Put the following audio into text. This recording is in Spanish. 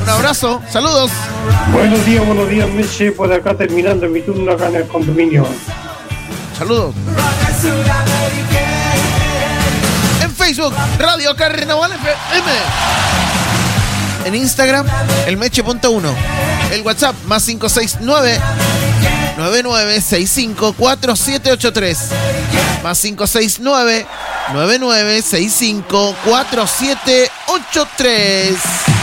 Un abrazo, saludos. Buenos días, Meche, por acá terminando mi turno acá en el condominio. Saludos. En Facebook, Radio Carnaval FM. En Instagram, el Meche.1. El WhatsApp, más 569 99654783. Más 569 99654783.